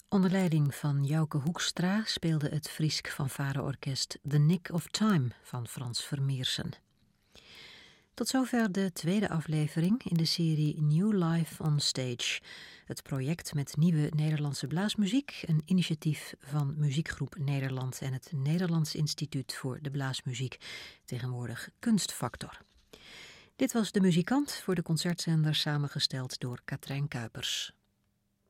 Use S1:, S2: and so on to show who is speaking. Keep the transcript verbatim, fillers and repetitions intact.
S1: Onder leiding van Jouke Hoekstra speelde het Friesk fanfareorkest The Nick of Time van Frans Vermeersen. Tot zover de tweede aflevering in de serie New Life on Stage. Het project met nieuwe Nederlandse blaasmuziek, een initiatief van Muziekgroep Nederland en het Nederlands Instituut voor de Blaasmuziek, tegenwoordig Kunstfactor. Dit was De Muzikant voor de concertzender, samengesteld door Katrijn Kuipers.